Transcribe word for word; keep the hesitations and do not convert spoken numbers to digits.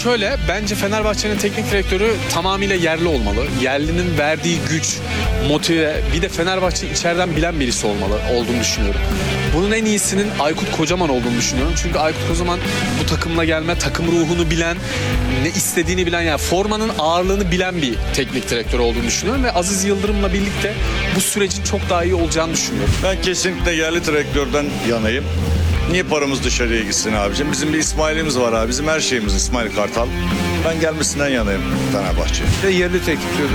şöyle, bence Fenerbahçe'nin teknik direktörü tamamıyla yerli olmalı. Yerlinin verdiği güç, motive, bir de Fenerbahçe'yi içeriden bilen birisi olmalı olduğunu düşünüyorum. Bunun en iyisinin Aykut Kocaman olduğunu düşünüyorum. Çünkü Aykut Kocaman bu takımla gelme, takım ruhunu bilen, ne istediğini bilen, yani formanın ağırlığını bilen bir teknik direktör olduğunu düşünüyorum. Ve Aziz Yıldırım'la birlikte bu sürecin çok daha iyi olacağını düşünüyorum. Ben kesinlikle yerli direktörden yanayım. Niye paramız dışarıya gitsin abicim? Bizim bir İsmail'imiz var abi. Bizim her şeyimiz İsmail Kartal. Ben gelmesinden yanayım Fenerbahçe'ye. Ve yerli teknik